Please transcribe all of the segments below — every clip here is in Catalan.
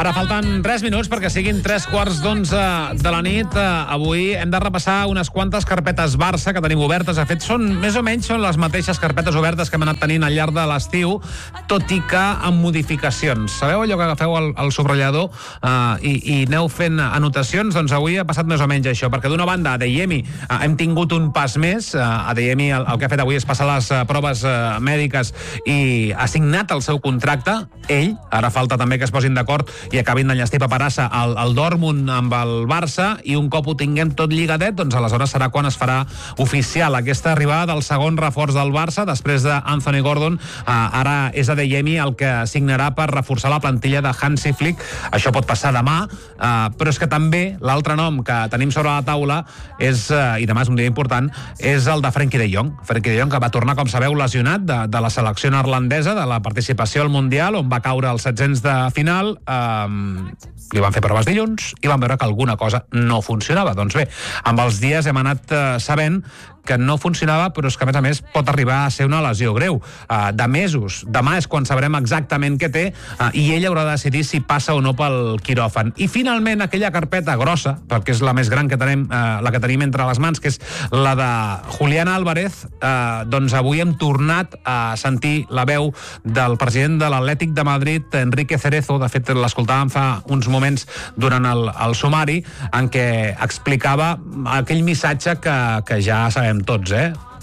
Ara falten 3 minuts perquè siguin 3:15 de la nit. Avui hem de repassar unes quantes carpetes Barça que tenim obertes. De fet, més o menys són les mateixes carpetes obertes que hem anat tenint al llarg de l'estiu, tot i que amb modificacions. Sabeu allò que agafeu el subratllador i aneu fent anotacions? Doncs avui ha passat més o menys això, perquè d'una banda, a Adeyemi hem tingut un pas més. Adeyemi el que ha fet avui és passar les proves mèdiques i ha signat el seu contracte. Ell, ara falta també que es posin d'acord i acabin d'enllestir paperassa al Dortmund amb el Barça, i un cop ho tinguem tot lligadet, doncs aleshores serà quan es farà oficial aquesta arribada del segon reforç del Barça, després d'Anthony Gordon. Ara és Adeyemi el que signarà per reforçar la plantilla de Hansi Flick. Això pot passar demà, però és que també l'altre nom que tenim sobre la taula és, i demà és un dia important, és el de Frenkie de Jong. Frenkie de Jong, que va tornar, com sabeu, lesionat de la selecció neerlandesa, de la participació al Mundial, on va caure als 16 de final. Li van fer proves dilluns i van veure que alguna cosa no funcionava. Doncs bé, amb els dies hem anat sabent que no funcionava, però és que, a més, pot arribar a ser una lesió greu, de mesos. Demà és quan sabrem exactament què té, i ell haurà de decidir si passa o no pel quiròfan. I finalment, aquella carpeta grossa, perquè és la més gran que tenim, la que tenim entre les mans, que és la de Julián Álvarez, doncs avui hem tornat a sentir la veu del president de l'Atlètic de Madrid, Enrique Cerezo. De fet, l'escoltàvem fa uns moments durant el sumari, en què explicava aquell missatge que ja sabem tots,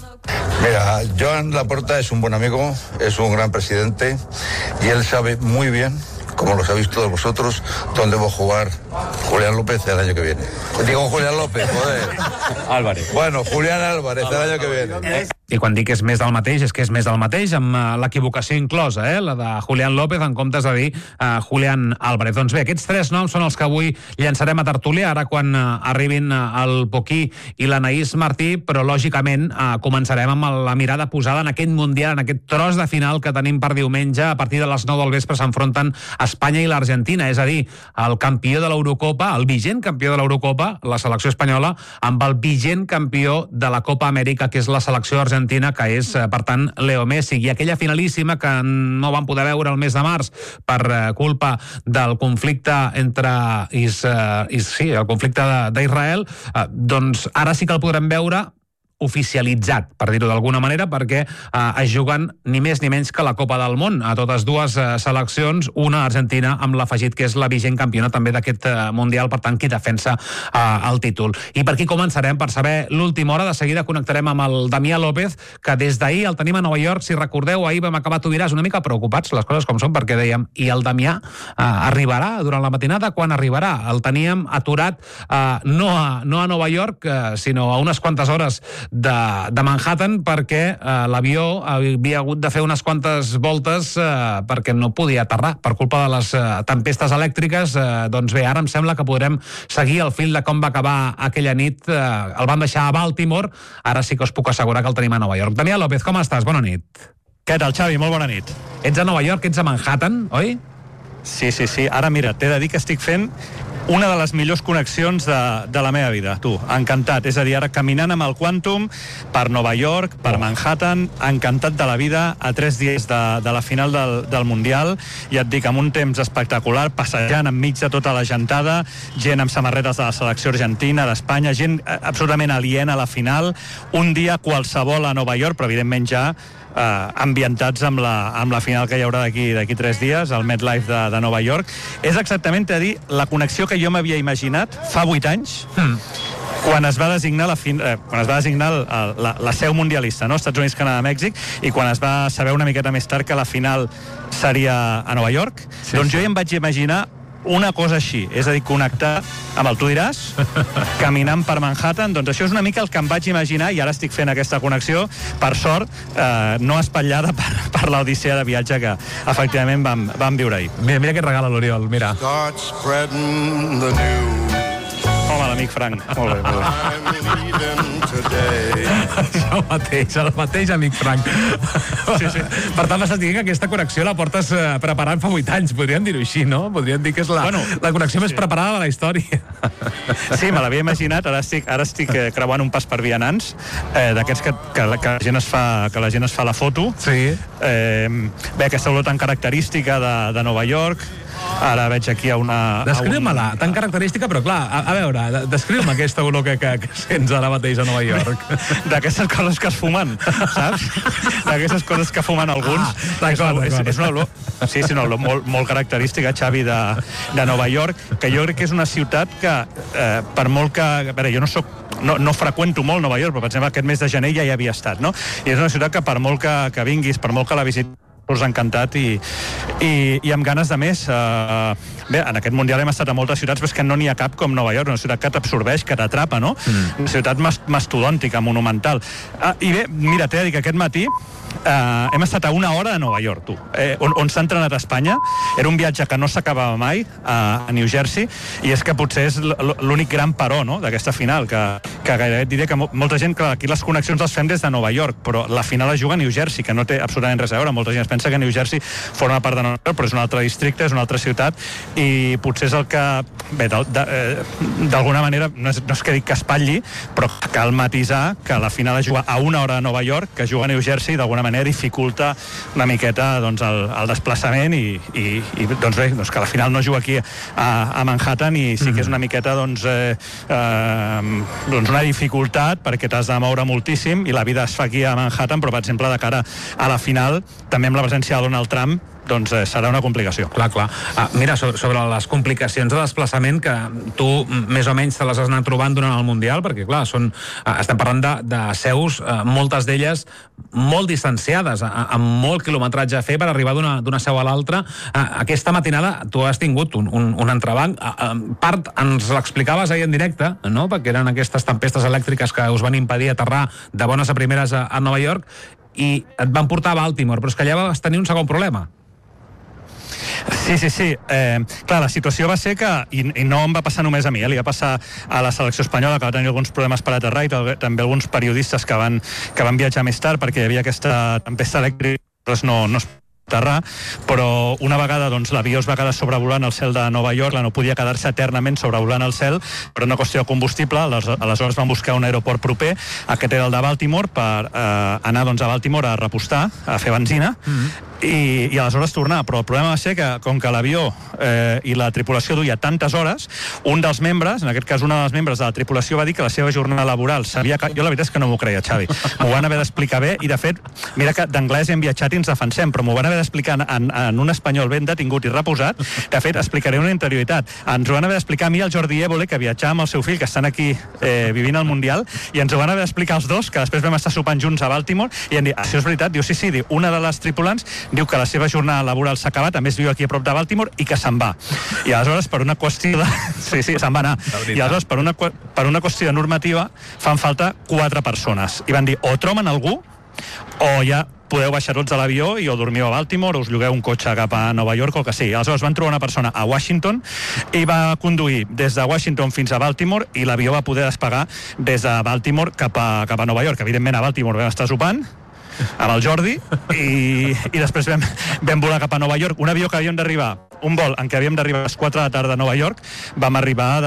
Mira, Joan Laporta es un buen amigo, es un gran presidente y él sabe muy bien, como lo sabéis todos vosotros, dónde va a jugar Julián López el año que viene. Digo Julián López, joder. Álvarez. Bueno, Julián Álvarez el año que viene. I quan dic que és més del mateix, és que és més del mateix, amb l'equivocació inclosa, la de Julián López, en comptes de dir Julián Álvarez. Doncs bé, aquests 3 noms són els que avui llançarem a tertúlia, ara quan arribin el Poquí i l'Anaïs Martí, però lògicament començarem amb la mirada posada en aquest Mundial, en aquest tros de final que tenim per diumenge. A partir de les 9 del vespre s'enfronten Espanya i l'Argentina, és a dir, el campió de l'Eurocopa, el vigent campió de l'Eurocopa, la selecció espanyola, amb el vigent campió de la Copa Amèrica, que és la selecció argentina, que és, per tant, Leo Messi. I aquella finalíssima que no vam poder veure el mes de març per culpa del conflicte el conflicte d'Israel, doncs ara sí que el podrem veure oficialitzat, per dir-ho d'alguna manera, perquè es juguen ni més ni menys que la Copa del Món a totes dues seleccions, una Argentina amb l'afegit que és la vigent campiona també d'aquest Mundial, per tant, qui defensa el títol. I per aquí començarem, per saber l'última hora. De seguida connectarem amb el Damià López, que des d'ahir el tenim a Nova York. Si recordeu, ahir vam acabar, tu diràs, una mica preocupats, les coses com són, perquè dèiem, i el Damià arribarà durant la matinada? Quan arribarà? El teníem aturat no a Nova York, sinó a unes quantes hores de Manhattan, perquè l'avió havia hagut de fer unes quantes voltes perquè no podia aterrar per culpa de les tempestes elèctriques. Doncs bé, ara em sembla que podrem seguir el fil de com va acabar aquella nit. El van deixar a Baltimore, ara sí que us puc assegurar que el tenim a Nova York. Damià López, com estàs? Bona nit. Què tal, Xavi? Molt bona nit. Ets a Nova York, ets a Manhattan, oi? Sí. Ara, mira, t'he de dir que estic fent una de les millors connexions de la meva vida, tu, encantat. És a dir, ara caminant amb el Quantum per Nova York, per Manhattan, encantat de la vida, a 3 dies de la final del Mundial, i et dic, amb un temps espectacular, passejant enmig de tota la gentada, gent amb samarretes de la selecció argentina, d'Espanya, gent absolutament aliena a la final, un dia qualsevol a Nova York, però evidentment ja ambientats amb la final que hi haurà d'aquí 3 dies, al MetLife de Nova York. És exactament, t'he de dir, la connexió que jo m'havia imaginat fa 8 anys, quan es va designar la seu mundialista, no? Estats Units, Canadà, Mèxic, i quan es va saber una miqueta més tard que la final seria a Nova York. Doncs jo ja em vaig imaginar una cosa així, és a dir, connectar amb el tu diràs, caminant per Manhattan. Doncs això és una mica el que em vaig imaginar, i ara estic fent aquesta connexió, per sort, no espatllada per l'odissea de viatge que efectivament vam viure ahí. Mira què regala l'Oriol, mira. Home, l'amic Frank. Molt bé. El mateix amic Frank. Sí. Per tant, m'estàs dient que aquesta connexió la portes preparant fa 8 anys, podríem dir-ho així, no? Podríem dir que és la connexió més preparada de la història. Sí, me l'havia imaginat. Ara estic creuant un pas per vianants, d'aquests que la gent es fa la foto. Sí. Bé, aquesta olor tan característica de Nova York, Ara veig aquí a una... Descriu-me-la, tan característica, però clar, a veure, descriu-me aquesta olor que sents ara mateix a Nova York. D'aquestes coses que es fumen, saps? D'aquestes coses que fumen alguns. D'acord. És una olor, sí, una olor molt característica, Xavi, de Nova York, que jo crec que és una ciutat que, per molt que... A veure, jo no freqüento molt Nova York, però per exemple aquest mes de gener ja hi havia estat, no? I és una ciutat que per molt que vinguis, per molt que la visitis, us ha encantat i amb ganes de més. Bé, en aquest Mundial hem estat a moltes ciutats, però és que no n'hi ha cap com Nova York, una ciutat que t'absorbeix, que t'atrapa, no? Una ciutat mastodòntica, monumental. I bé, mira, t'he de dir que aquest matí hem estat a 1 hora de Nova York, tu, on s'ha entrenat a Espanya. Era un viatge que no s'acabava mai a New Jersey, i és que potser és l'únic gran paró, no?, d'aquesta final, que gairebé et diré que molta gent, clar, aquí les connexions les fem des de Nova York, però la final es juga a New Jersey, que no té absolutament res a veure. Molta gent es pensa que New Jersey forma part de Nova York, però és un altre districte, és una altra ciutat, i potser és el que, bé, d'alguna manera, no és que dic que espatlli, però cal matisar que la final es juga a 1 hora de Nova York, que es juga a New Jersey, d'alguna manera dificulta una miqueta doncs, el desplaçament i doncs bé, doncs que la final no juga aquí a Manhattan, i sí que és una miqueta doncs una dificultat, perquè t'has de moure moltíssim i la vida es fa aquí a Manhattan, però per exemple de cara a la final, també amb la presència de Donald Trump, doncs serà una complicació. Clar. Mira, sobre les complicacions de desplaçament, que tu més o menys te les has anat trobant durant el Mundial, perquè clar, estem parlant de seus, moltes d'elles molt distanciades, amb molt quilometratge a fer per arribar d'una seu a l'altra. Aquesta matinada tu has tingut un entrebanc. Part ens l'explicaves ahir en directe, no?, perquè eren aquestes tempestes elèctriques que us van impedir aterrar de bones a primeres a Nova York, i et van portar a Baltimore, però és que allà vas tenir un segon problema. Sí. Clar, la situació va ser que, i no em va passar només a mi, li va passar a la selecció espanyola, que va tenir alguns problemes per aterrar, i també alguns periodistes que van viatjar més tard, perquè hi havia aquesta tempesta elèctrica, no es aterrar, però una vegada doncs, l'avió es va quedar sobrevolant el cel de Nova York, no podia quedar-se eternament sobrevolant el cel, per una qüestió de combustible. Aleshores van buscar un aeroport proper, aquest era el de Baltimore, per anar doncs, a Baltimore a repostar, a fer benzina, i aleshores tornar. Però el problema va ser que, com que l'avió i la tripulació duia tantes hores, un dels membres, en aquest cas una de les membres de la tripulació, va dir que la seva jornada laboral s'havia... Jo la veritat és que no m'ho creia, Xavi. M'ho van haver d'explicar bé, i de fet, mira que d'anglès hem viatjat i ens defensem, però m'ho van haver d'explicar en un espanyol ben detingut i reposat. De fet, explicaré una interioritat. Ens ho van haver d'explicar a mi, el Jordi Évole, que viatjava amb el seu fill, que estan aquí vivint al Mundial, i ens ho van haver d'explicar els dos, que després vam estar sopant junts a Baltimore, i em diu, això és veritat? Diu, sí, diu, una de les tripulants diu que la seva jornada laboral s'ha acabat, a més viu aquí a prop de Baltimore, i que se'n va. I aleshores, per una qüestió de... Sí, se'n va anar. I aleshores, per una qüestió de normativa, fan falta 4 persones. I van dir, o troben algú, o ja podeu baixar tots de l'avió i o dormiu a Baltimore, o us llogueu un cotxe cap a Nova York, o el que sigui. Aleshores van trobar una persona a Washington i va conduir des de Washington fins a Baltimore, i l'avió va poder despegar des de Baltimore cap a Nova York. Evidentment a Baltimore vam estar sopant amb el Jordi, i després vam volar cap a Nova York. Un avió que havíem d'arribar, un vol en què havíem d'arribar a les 4 de la tarda a Nova York, vam arribar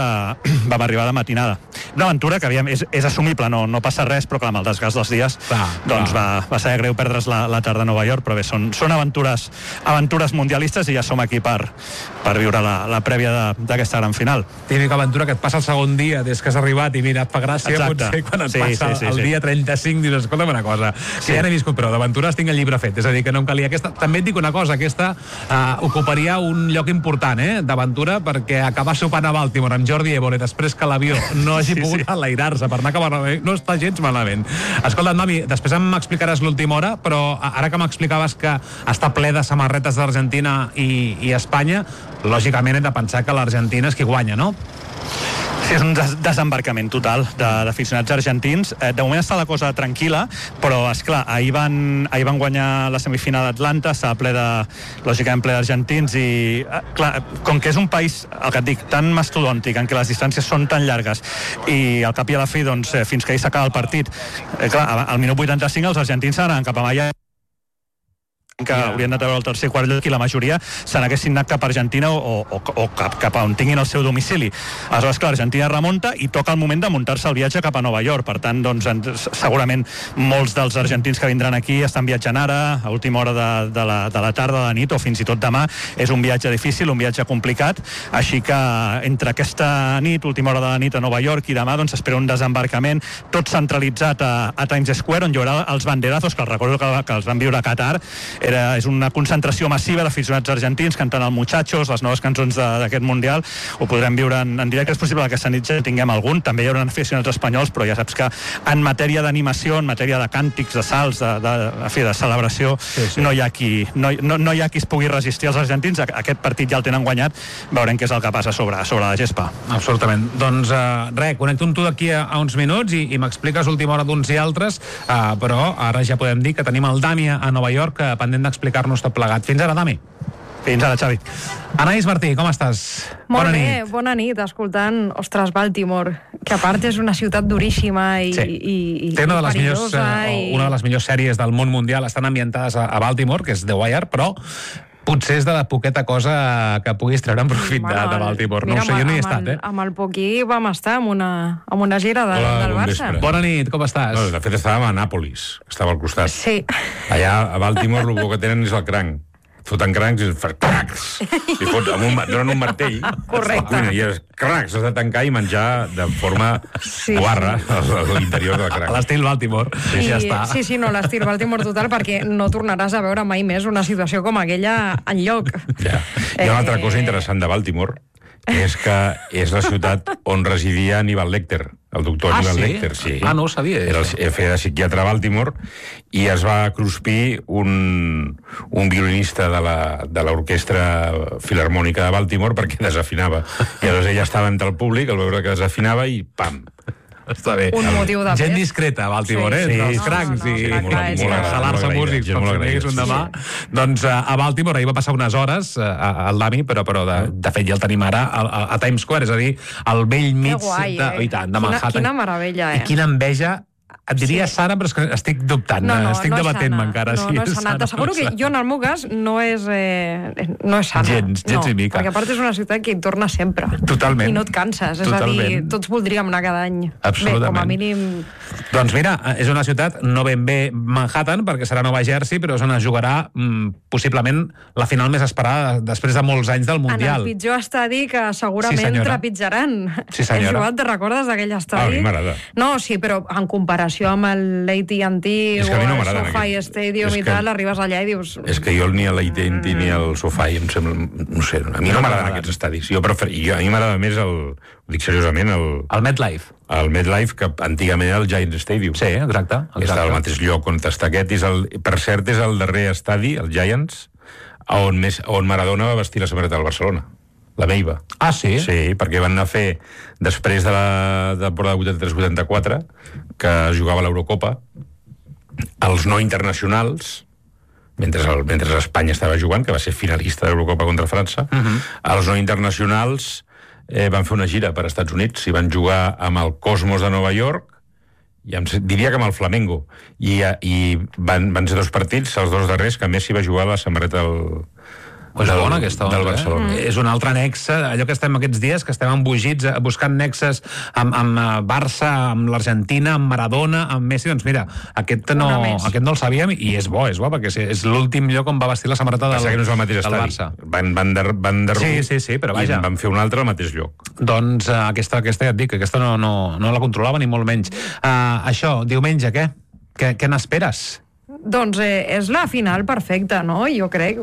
de matinada. Una aventura que és assumible, no passa res, però clar, amb el desgast dels dies doncs va ser greu perdre's la tarda a Nova York, però bé, són aventures mundialistes, i ja som aquí per viure la prèvia d'aquesta gran final. Típica aventura que et passa el segon dia des que has arribat, i mira, et fa gràcia. Exacte. Potser quan et passa el dia 35 dius, escolta'm una cosa, que ja n'he viscut, però d'aventures tinc el llibre fet, és a dir, que no em calia aquesta. També et dic una cosa, aquesta ocuparia un lloc important, d'aventura, perquè acabar sopant a Baltimore amb Jordi Évole després que l'avió no hagi pogut enlairar-se per anar a acabar, no està gens malament. Escolta't, Mami, després m'explicaràs l'última hora, però ara que m'explicaves que està ple de samarretes d'Argentina i Espanya, lògicament hem de pensar que l'Argentina és qui guanya, no? Sí, és un desembarcament total d'aficionats argentins. De moment està la cosa tranquil·la, però, esclar, ahir van guanyar la semifinal d'Atlanta, està lògicament ple d'argentins, i, clar, com que és un país, el que et dic, tan mastodòntic, en què les distàncies són tan llargues, i al cap i a la fi, doncs, fins que ahir s'acaba el partit, clar, al minut 85 els argentins s'anaven cap a Miami. que haurien de treure el tercer quart lloc i la majoria se n'haguessin anat cap a Argentina o cap a on tinguin el seu domicili. Aleshores, clar, Argentina remunta i toca el moment de muntar-se el viatge cap a Nova York. Per tant, doncs, segurament molts dels argentins que vindran aquí estan viatjant ara, a última hora de la tarda, de la nit, o fins i tot demà. És un viatge difícil, un viatge complicat, així que entre aquesta nit, última hora de la nit a Nova York, i demà doncs espera un desembarcament tot centralitzat a Times Square, on hi haurà els banderazos, que els recordo que els van viure a Qatar. És una concentració massiva d'aficionats argentins cantant el Muchachos, les noves cançons d'aquest Mundial. Ho podrem viure en directe. És possible que aquesta nit ja tinguem algun. També hi haurà aficionats espanyols, però ja saps que en matèria d'animació, en matèria de càntics, de salts, de celebració, no hi ha qui es pugui resistir als argentins. Aquest partit ja el tenen guanyat. Veurem què és el que passa sobre la gespa. Absolutament. Doncs res, connecto amb tu d'aquí a uns minuts i m'expliques última hora d'uns i altres, però ara ja podem dir que tenim el Dami a Nova York pendent d'explicar-nos tot plegat. Fins ara, Dami. Fins ara, Xavi. Anaïs Martí, com estàs? Molt bé, bona nit, escoltant, ostres, Baltimore, que a part és una ciutat duríssima i té una de les millors sèries del món mundial, estan ambientades a Baltimore, que és The Wire, però potser és de la poqueta cosa que puguis treure en profit de Baltimore. No ho sé, jo no hi he estat, Amb el poquí vam estar amb una gira del Barça. Bona nit, com estàs? No, de fet, estàvem a Nàpolis, que estava al costat. Sí. Allà, a Baltimore, el que tenen és el cranc. Foten crancs i fan cracs. I donen un martell. Correcte. I els cracs has de tancar i menjar de forma guarra a l'interior del cranc. A l'estil Baltimore. Ja està. Sí, no, l'estil Baltimore total, perquè no tornaràs a veure mai més una situació com aquella enlloc. Ja. Hi ha una altra cosa interessant de Baltimore, que és que és la ciutat on residia Aníbal Lecter, el doctor Aníbal Lecter. Sí. No ho sabia. Feia de psiquiatre a Baltimore i es va cruspir un violinista de l'orquestra filarmònica de Baltimore perquè desafinava. I aleshores ella estava entre el públic, al veure que desafinava, i pam! Està bé. Un motiu de gent discreta a Baltimore, els crancs i salar-se músics, com si digués un demà. Doncs a Baltimore ahir va passar unes hores al Dami, però de fet ja el tenim ara a Times Square, és a dir, al vell mig de Manhattan. Quina meravella, I quina enveja. Et diria sana, però és que estic dubtant, estic debatent-me encara. No és sana. T'asseguro que jo, en el meu cas, no és sana. Gens ni mica. Perquè a part és una ciutat que hi torna sempre. Totalment. I no et canses. És a dir, tots voldríem anar cada any. Absolutament. Bé, com a mínim... Doncs mira, és una ciutat no ben bé Manhattan, perquè serà Nova Jersey, però és on es jugarà possiblement la final més esperada després de molts anys del Mundial. En el pitjor estadi que segurament trepitjaran. Sí, senyora. He jugat, te recordes d'aquell estadi? A mi m'agrada. No, sí, però en comparació amb l'AT&T o el SoFi Stadium i tal, arribes allà i dius... És que jo ni a l'AT&T ni al SoFi em sembla... No sé, a mi no m'agraden aquests estadis. A mi m'agrada més ho dic seriosament, el MetLife. El MetLife, que antigament era el Giant Stadium. Sí, exacte. Està al mateix lloc on està aquest. Per cert, és el darrer estadi, el Giants, on Maradona va vestir la samarreta del Barcelona. La Meiva. Ah, sí? Sí, perquè van anar a fer, després de la temporada 83-84, que es jugava a l'Eurocopa, els no internacionals, mentre Espanya estava jugant, que va ser finalista de l'Eurocopa contra França, els no internacionals van fer una gira per Estats Units i van jugar amb el Cosmos de Nova York, i diria que amb el Flamengo, i van ser 2 partits, els 2 darrers, que Messi va jugar a la samarreta del Barcelona. És un altre nexe, allò que estem aquests dies, que estem embogits buscant nexes amb Barça, amb l'Argentina, amb Maradona, amb Messi. Doncs mira, aquest no el sabíem, i és bo, perquè és l'últim lloc on va vestir la samarreta del Barça. Que no és el mateix estadi. Van derruir. Sí, però vaja. I van fer un altre al mateix lloc. Doncs aquesta ja et dic, aquesta no la controlava ni molt menys. Això, diumenge, què? Què n'esperes? Doncs és la final perfecta, no? Jo crec.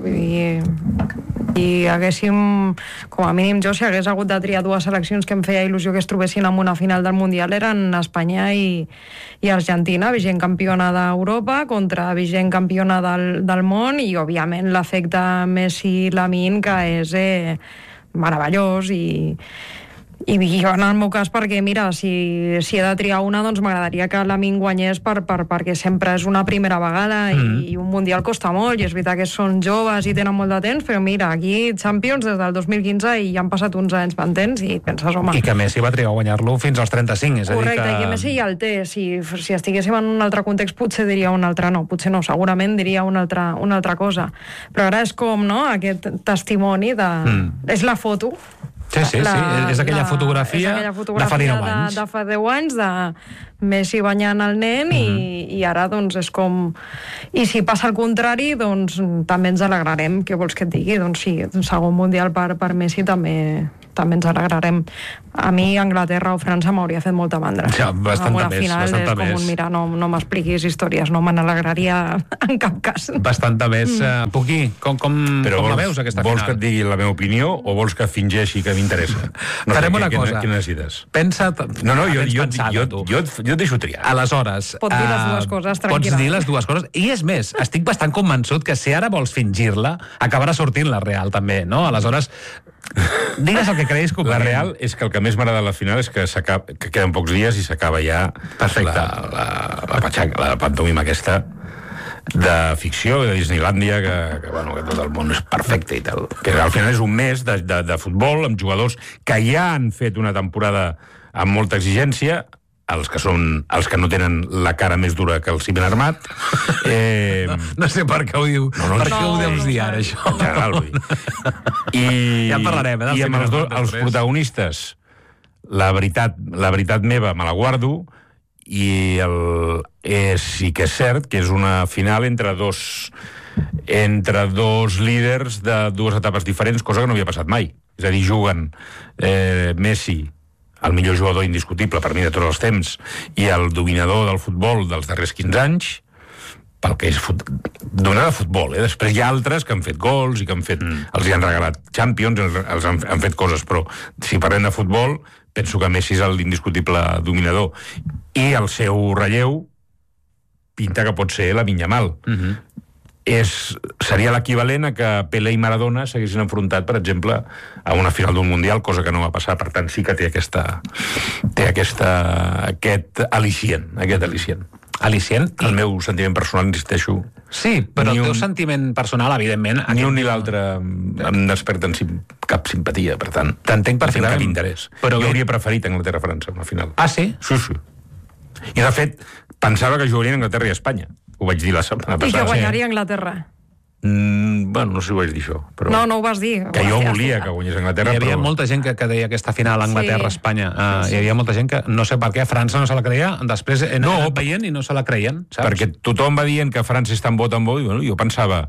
I haguéssim, com a mínim jo, si hagués hagut de triar 2 seleccions que em feia il·lusió que es trobessin en una final del Mundial, eren Espanya i Argentina, vigent campiona d'Europa contra vigent campiona del món, i òbviament l'efecte Messi-Lamine, que és meravellós, I jo, en el meu cas, perquè, mira, si he de triar una, doncs m'agradaria que l'Amin guanyés perquè sempre és una primera vegada i un Mundial costa molt, i és veritat que són joves i tenen molt de temps, però mira, aquí Champions des del 2015 i ja han passat uns anys pendents i penses, home... I que Messi va trigar a guanyar-lo fins als 35, és a dir Correcte, i que Messi ja el té. Si estiguéssim en un altre context potser diria una altra, no, potser no, segurament diria una altra cosa. Però ara és com, no?, aquest testimoni de... És la foto. Sí, és aquella fotografia de fa 19 anys. De fa 10 anys, de Messi banyant el nen i ara, doncs, és com... I si passa el contrari, doncs, també ens alegrarem. Què vols que et digui? Doncs sí, un segon mundial per Messi també ens alegrarem. A mi, Anglaterra o França m'hauria fet molta mandra. Ja, bastanta més. Final és com un, mira, no m'expliquis històries, no me n'alegraria en cap cas. Bastanta més. Puqui, com la veus, aquesta final? Vols que et digui la meva opinió o vols que fingeixi que m'interessa? Farem una cosa. Quina necessites? Pensa't... No, jo et deixo triar. Aleshores... Pot dir les dues coses, tranquil·la. Pots dir les dues coses. I és més, estic bastant convençut que si ara vols fingir-la, acabarà sortint la real, també, no? Aleshores, digues el que creguis que... La real és que el que més m'agrada de la final és que queden pocs dies i s'acaba ja la pantomima aquesta de ficció, de Disneylàndia, que tot el món és perfecte i tal. Que al final és un mes de futbol amb jugadors que ja han fet una temporada amb molta exigència, els que no tenen la cara més dura que el Ciment Armat. No sé per què ho diu. Per què ho deus dir ara, això? En general, vull dir. Ja en parlarem. I amb els protagonistes, la veritat meva me la guardo, i sí que és cert que és una final entre dos líders de dues etapes diferents, cosa que no havia passat mai. És a dir, juguen Messi, el millor jugador indiscutible per mi de tots els temps, i el dominador del futbol dels darrers 15 anys, pel que és donar de futbol. Després hi ha altres que han fet gols i que els hi han regalat Champions, els han fet coses, però si parlem de futbol, penso que Messi és l'indiscutible dominador. I el seu relleu pinta que pot ser Lamine Yamal. Seria l'equivalent a que Pelé i Maradona s'haguessin enfrontat, per exemple, a una final d'un Mundial, cosa que no va passar. Per tant, sí que té aquest al·licient. Al·licient? El meu sentiment personal, insisteixo. Sí, però el teu sentiment personal, evidentment... Ni un ni l'altre em desperten cap simpatia, per tant... T'entenc perfectament. Cap interès. Jo hauria preferit Anglaterra-França, una final. Ah, sí? Sí. I, de fet, pensava que jugarien Anglaterra i Espanya. Ho vaig dir la setmana passada. I que guanyaria Anglaterra. Bueno, no sé si ho vaig dir això. Però... No ho vas dir. Que jo volia que guanyés Anglaterra, Hi havia molta gent que deia aquesta final Anglaterra-Espanya. Hi havia molta gent que, no sé per què, França no se la creia, després anat veient i no se la creien, saps? Perquè tothom va dient que França és tan bo, i bueno, jo pensava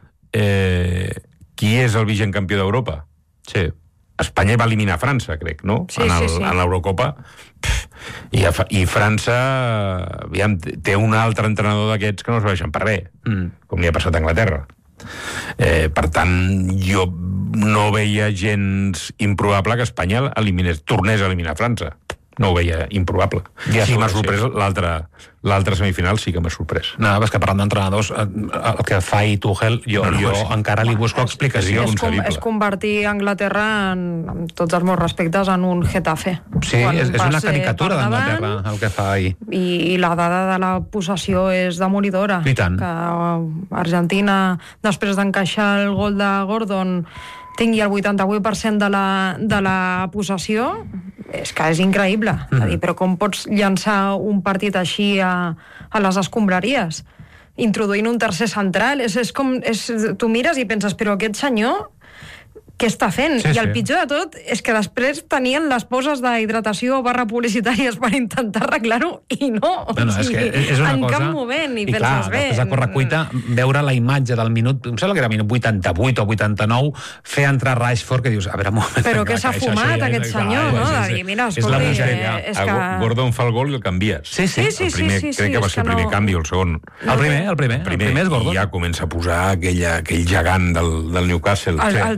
qui és el vigent campió d'Europa? Sí. Espanya va eliminar França, crec, no? Sí. En l'Eurocopa. I França té un altre entrenador d'aquests que no serveixen per res, com li ha passat a Anglaterra. Per tant, jo no veia gens improbable que Espanya tornés a eliminar França. No ho veia improbable. Sí, m'ha sorprès l'altra semifinal, sí que m'ha sorprès. No, és que parlant d'entrenadors, el que fa Tuchel, jo encara li busco explicació. És convertir Anglaterra, amb tots els meus respectes, en un Getafe. Sí, és una caricatura d'Anglaterra, el que fa ahir. I la dada de la possessió és demoridora. I tant. Que Argentina, després d'encaixar el gol de Gordon, tingui el 88% de la possessió, és que és increïble. És a dir, però com pots llançar un partit així a les escombraries? Introduint un tercer central, tu mires i penses, però aquest senyor què està fent? I el pitjor de tot és que després tenien les poses d'hidratació /publicitàries per intentar arreglar-ho i no. És una en cosa... cap moment. I clar, penses, bé... després a correcuita, veure la imatge del minut, em sembla que era minut 88 o 89, fer entrar Rashford, que dius, a veure, un moment... Però que s'ha fumat aquest senyor, no? De dir, mira, escolti... Gordon fa el gol i el canvies. Sí. Crec que va ser el primer canvi o el segon. El primer és Gordon. I ja comença a posar aquell gegant del Newcastle. El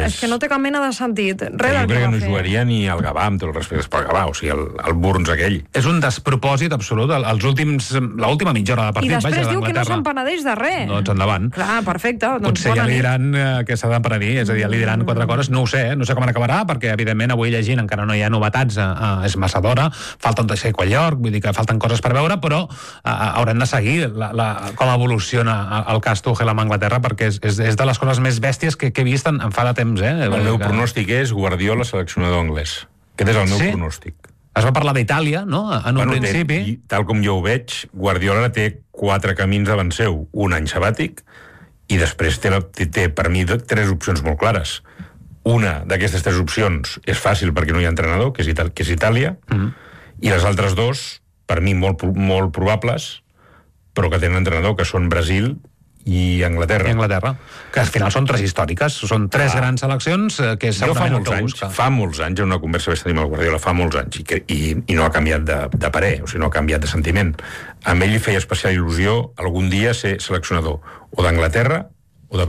és que no té cap mena de sentit. Jo crec que no jugaria ni al Gavà, amb tot el respecte pel Gavà, o sigui, el Burns aquell. És un despropòsit absolut. L'última mitja hora de partit, i després vaja, diu que no d'Anglaterra. se'n penedeix de res. Doncs endavant. Clar, perfecte. Doncs Potser ja li diran que s'ha d'empredir, és a dir, ja li diran 4 coses, no ho sé com acabarà, perquè evidentment avui llegint encara no hi ha novetats, és massa d'hora, falta un tercer Quallorc, vull dir que falten coses per veure, però haurem de seguir com evoluciona el cas Tuchel amb Anglaterra, perquè és de les coses més bèsties que he vist en fa de temps. El meu pronòstic és Guardiola seleccionador anglès. Aquest és el meu pronòstic. Es va parlar d'Itàlia, no?, en un principi. Tal com jo ho veig, Guardiola té 4 camins davant seu. Un any sabàtic, i després té per mi 3 opcions molt clares. Una d'aquestes 3 opcions és fàcil perquè no hi ha entrenador, que és Itàlia, i les altres 2, per mi molt probables, però que tenen entrenador, que són Brasil i Anglaterra. Que al final són 3 històriques, són 3 grans seleccions que segurament el que busca. Fa molts anys, en una conversa vaig tenir amb el Guardiola, fa molts anys, i no ha canviat de parer, o sigui, no ha canviat de sentiment. A ell li feia especial il·lusió algun dia ser seleccionador o d'Anglaterra